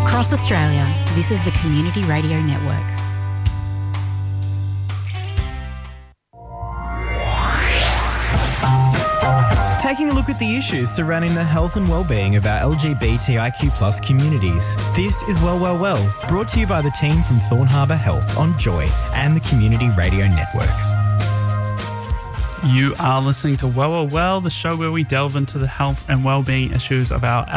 Across Australia, this is the Community Radio Network. Taking a look at the issues surrounding the health and well-being of our LGBTIQ+ communities. This is Well, brought to you by the team from Thorn Harbour Health on Joy and the Community Radio Network. You are listening to Well, the show where we delve into the health and well-being issues of our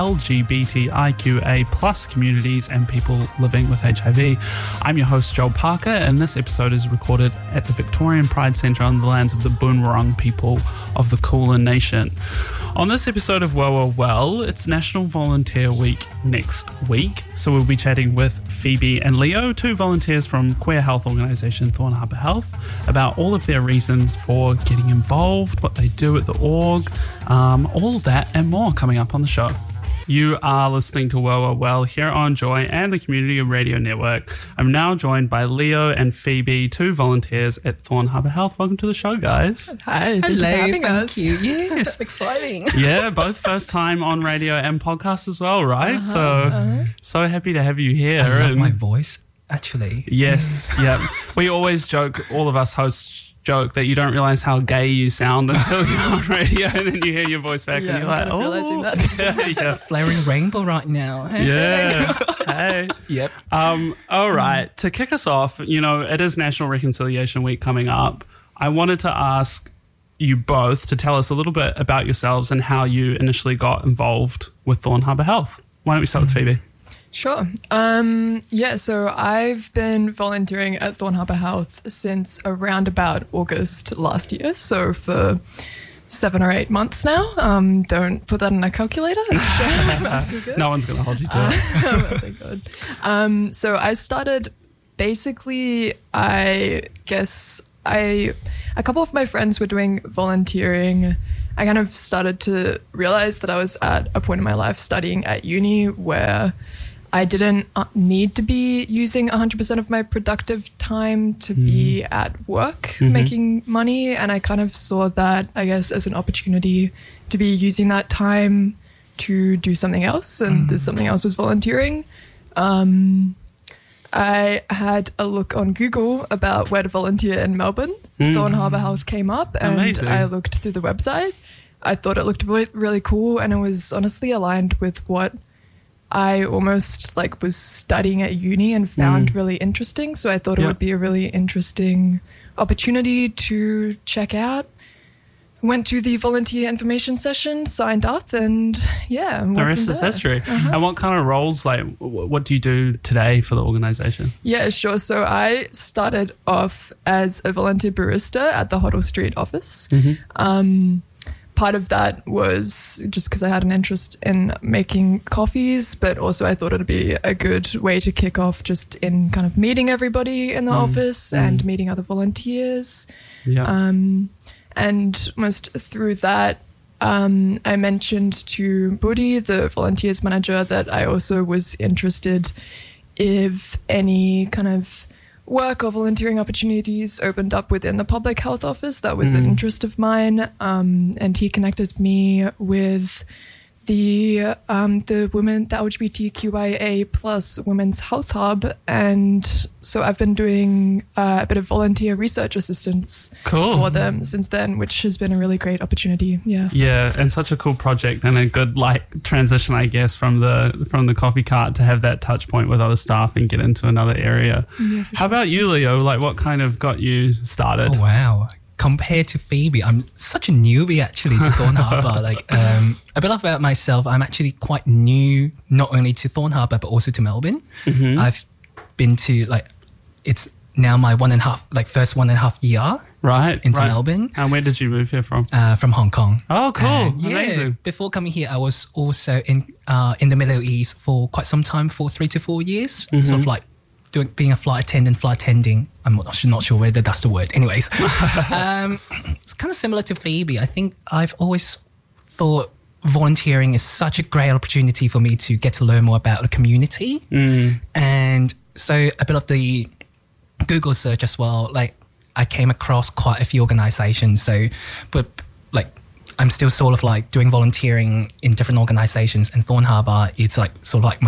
LGBTIQA+ communities and people living with HIV. I'm your host, Joel Parker, and this episode is recorded at the Victorian Pride Centre on the lands of the Boon Wurrung people of the Kulin Nation. On this episode of Well, it's National Volunteer Week next week, so we'll be chatting with Phoebe and Leo, two volunteers from queer health organisation Thorn Harbour Health, about all of their reasons for getting involved, what they do at the org, all of that and more coming up on the show. You are listening to Well here on Joy and the Community Radio Network. I'm now joined by Leo and Phoebe, two volunteers at Thorn Harbour Health. Welcome to the show, guys. Hi, thank you for having us. Thank you. Yes, exciting. Yeah, both first time on radio and podcast as well, right? So happy to have you here. I love my voice, actually. Yes, yeah. We always joke, all of us hosts joke that you don't realise how gay you sound until you're on radio and then you hear your voice back and you're like, oh. Realising that. yeah. Flaring rainbow right now. Yeah. Hey. Yep. All right. To kick us off, you know, it is National Reconciliation Week coming up. I wanted to ask you both to tell us a little bit about yourselves and how you initially got involved with Thorn Harbour Health. Why don't we start with Phoebe? Sure. So I've been volunteering at Thorn Harbour Health since around about August last year. So for 7 or 8 months now. Don't put that in a calculator. No one's going to hold you to it. Thank God. So I started basically, I guess a couple of my friends were doing volunteering. I kind of started to realize that I was at a point in my life studying at uni where I didn't need to be using 100% of my productive time to be at work making money. And I kind of saw that, I guess, as an opportunity to be using that time to do something else. And this something else was volunteering. I had a look on Google about where to volunteer in Melbourne. Thorn Harbour Health came up and Amazing. I looked through the website. I thought it looked really, really cool, and it was honestly aligned with what I almost was studying at uni and found really interesting. So I thought it would be a really interesting opportunity to check out. Went to the volunteer information session, signed up, and the rest is history. And what kind of roles, what do you do today for the organisation? Yeah, sure. So I started off as a volunteer barista at the Hoddle Street office. Part of that was just because I had an interest in making coffees, but also I thought it'd be a good way to kick off just in kind of meeting everybody in the office and meeting other volunteers. And almost through that, I mentioned to Budi, the volunteers manager, that I also was interested if any kind of work or volunteering opportunities opened up within the public health office. That was an interest of mine. And he connected me with the women, the LGBTQIA plus Women's Health Hub. And so I've been doing a bit of volunteer research assistance for them since then, which has been a really great opportunity. Yeah, and such a cool project and a good transition, I guess, from the coffee cart to have that touch point with other staff and get into another area. How about you, Leo? What kind of got you started? Oh, wow. Compared to Phoebe, I'm such a newbie actually to Thorn Harbour. A bit about myself, I'm actually quite new, not only to Thorn Harbour, but also to Melbourne. I've been to, it's now my first 1.5 year into Melbourne. And where did you move here from? From Hong Kong. Oh, cool. Amazing. Before coming here, I was also in the Middle East for quite some time, for 3 to 4 years, sort of being a flight attending. I'm not sure whether that's the word. Anyways, it's kind of similar to Phoebe. I think I've always thought volunteering is such a great opportunity for me to get to learn more about the community. And so a bit of the Google search as well, I came across quite a few organizations. But I'm still sort of doing volunteering in different organizations, and Thorn Harbour, it's my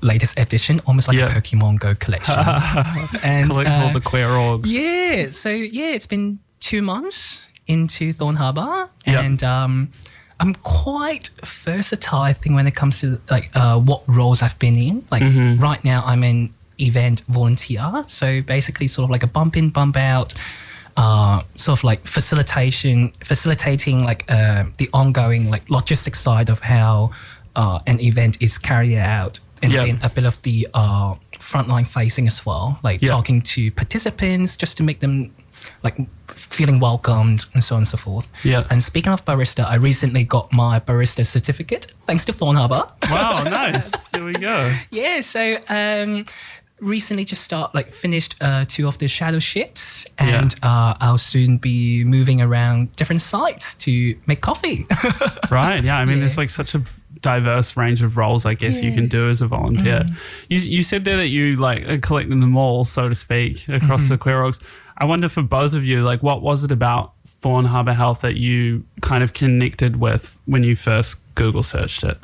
latest edition, almost like a Pokemon Go collection. And collect all the queer orgs. Yeah, so it's been 2 months into Thorn Harbour, and I'm quite versatile, I think, when it comes to like what roles I've been in. Like right now, I'm an event volunteer, so basically sort of like a bump in, bump out, sort of like facilitating like the ongoing like logistics side of how an event is carried out, and then a bit of the frontline facing as well, like talking to participants just to make them like feeling welcomed and so on and so forth. Yeah. And speaking of barista, I recently got my barista certificate thanks to Thorn Harbour. Wow, nice. There we go. Yeah, so recently just finished 2 of the shadow shifts, and I'll soon be moving around different sites to make coffee. Right, yeah. I mean, there's like such a diverse range of roles, I guess, you can do as a volunteer. You said there that you like are collecting them all, so to speak, across the queer orgs. I wonder for both of you, like, what was it about Thorn Harbour Health that you kind of connected with when you first Google searched it?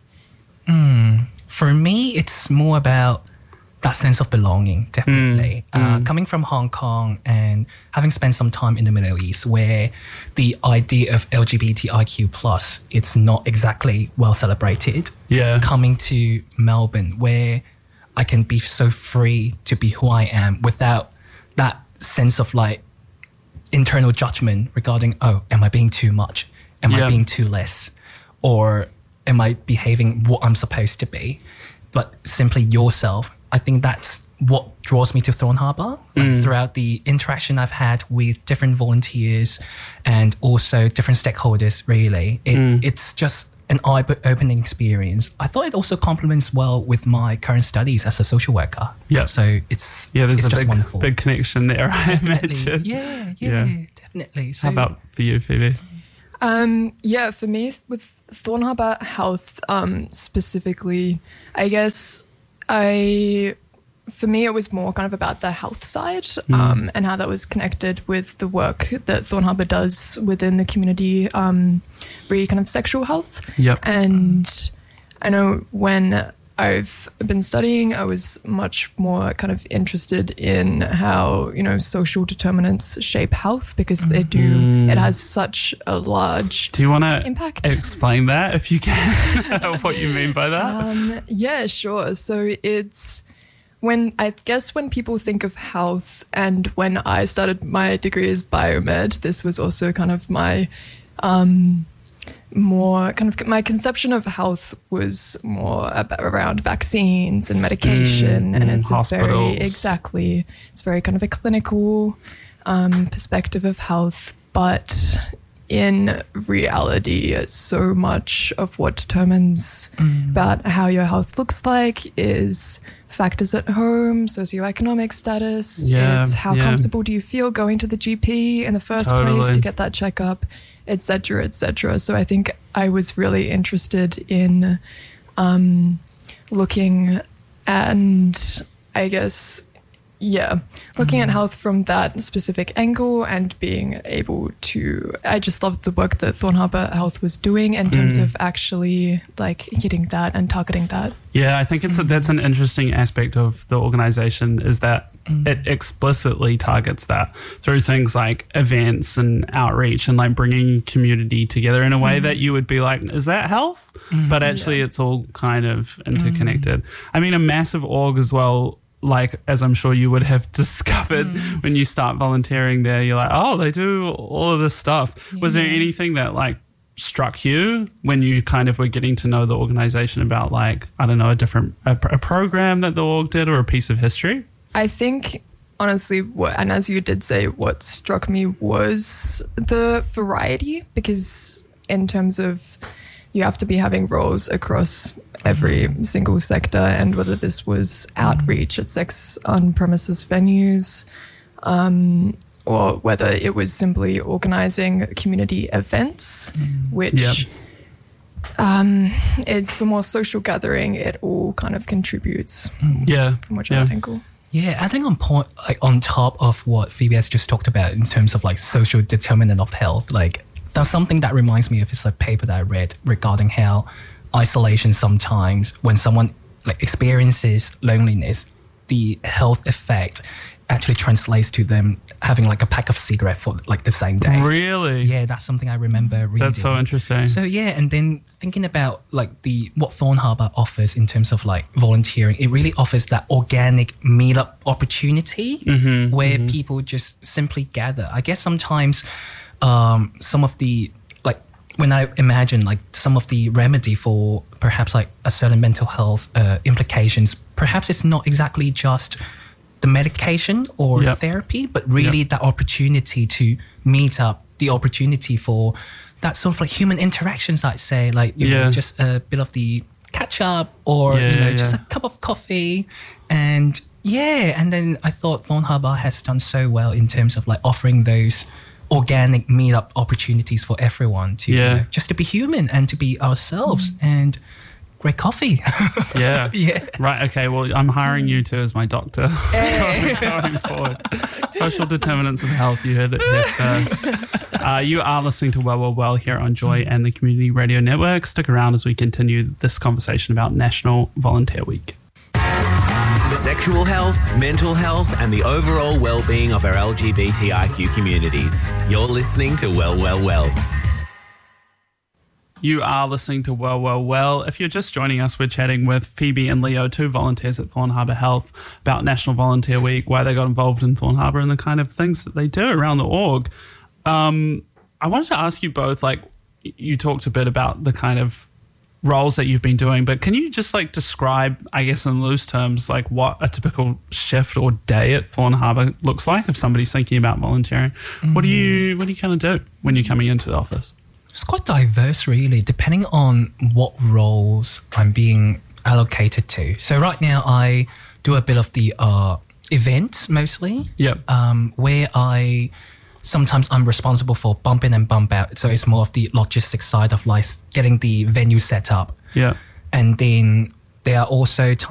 For me, it's more about that sense of belonging, definitely. Coming from Hong Kong and having spent some time in the Middle East, where the idea of LGBTIQ+, it's not exactly well celebrated. Yeah. Coming to Melbourne, where I can be so free to be who I am without that sense of like internal judgment regarding, am I being too much? Am I being too less? Or am I behaving what I'm supposed to be? But simply yourself. I think that's what draws me to Thorn Harbour. Like throughout the interaction I've had with different volunteers and also different stakeholders, really, it's just an eye-opening experience. I thought it also complements well with my current studies as a social worker. Yeah. So there's a just wonderful. Big connection there, I imagine. Yeah, definitely. So, how about for you, Phoebe? For me, with Thorn Harbour Health specifically, I guess for me, it was more kind of about the health side and how that was connected with the work that Thorn Harbour does within the community, re kind of sexual health. Yep. And I know when I've been studying, I was much more kind of interested in how, social determinants shape health, because they do, it has such a large impact. Do you want to explain that, if you can, what you mean by that? Yeah, sure. So it's when people think of health, and when I started my degree as biomed, this was also kind of my my conception of health was more around vaccines and medication, and it's it's very kind of a clinical perspective of health. But in reality, so much of what determines about how your health looks like is factors at home, socioeconomic status. It's how comfortable do you feel going to the GP in the first place to get that checkup, etc., etc. So I think I was really interested in looking at health from that specific angle, and being able to, I just loved the work that Thorn Harbour Health was doing in terms of actually like hitting that and targeting that. Yeah, I think that's an interesting aspect of the organisation, is that it explicitly targets that through things like events and outreach and like bringing community together in a way that you would be like, is that health? But actually it's all kind of interconnected. I mean, a massive org as well, like, as I'm sure you would have discovered when you start volunteering there, you're like, oh, they do all of this stuff. Yeah. Was there anything that like struck you when you kind of were getting to know the organization about, like, I don't know, a program that the org did, or a piece of history? I think, honestly, and as you did say, what struck me was the variety, because in terms of you have to be having roles across every single sector, and whether this was outreach at sex on-premises venues, or whether it was simply organising community events, which is for more social gathering, it all kind of contributes from whichever angle. Yeah, adding on top of what Phoebe has just talked about in terms of like social determinant of health, like there's something that reminds me of this like paper that I read regarding how isolation sometimes, when someone like experiences loneliness, the health effect actually translates to them having like a pack of cigarettes for like the same day. Really? Yeah, that's something I remember reading. That's so interesting. So yeah, and then thinking about like what Thorn Harbour offers in terms of like volunteering, it really offers that organic meetup opportunity where people just simply gather. I guess sometimes some of the like when I imagine like some of the remedy for perhaps like a certain mental health implications, perhaps it's not exactly just the medication or therapy, but really that opportunity to meet up, the opportunity for that sort of like human interactions, I'd say, like you know, just a bit of the catch up or just a cup of coffee. And then I thought Thorn Harbour has done so well in terms of like offering those organic meetup opportunities for everyone to you know, just to be human and to be ourselves and great coffee. Yeah. Right. Okay. Well, I'm hiring you two as my doctor going forward. Social determinants of health. You heard it here first. You are listening to Well here on Joy and the Community Radio Network. Stick around as we continue this conversation about National Volunteer Week. Sexual health, mental health, and the overall well-being of our LGBTIQ communities. You're listening to Well. You are listening to Well. If you're just joining us, we're chatting with Phoebe and Leo, two volunteers at Thorn Harbour Health, about National Volunteer Week, why they got involved in Thorn Harbour, and the kind of things that they do around the org. I wanted to ask you both, like, you talked a bit about the kind of roles that you've been doing, but can you just like describe, I guess in loose terms, like what a typical shift or day at Thorn Harbour looks like if somebody's thinking about volunteering? What do you kind of do when you're coming into the office? It's quite diverse, really, depending on what roles I'm being allocated to. So right now I do a bit of the events mostly, where sometimes I'm responsible for bump in and bump out. So it's more of the logistics side of like getting the venue set up. Yeah. And then there are also